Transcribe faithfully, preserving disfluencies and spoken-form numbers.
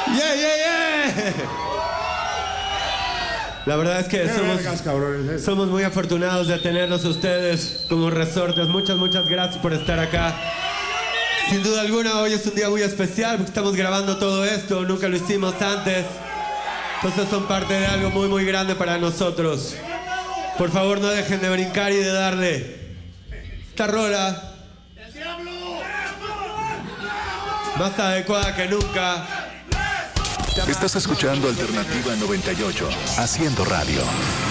Yeah, yeah, yeah. La verdad es que somos, vergas, cabrones, somos muy afortunados de tenerlos a ustedes como Resortes. Muchas, muchas gracias por estar acá. Sin duda alguna, hoy es un día muy especial porque estamos grabando todo esto. Nunca lo hicimos antes. Entonces son parte de algo muy, muy grande para nosotros. Por favor, no dejen de brincar y de darle. Esta rola más adecuada que nunca. Estás escuchando Alternativa noventa y ocho, haciendo radio.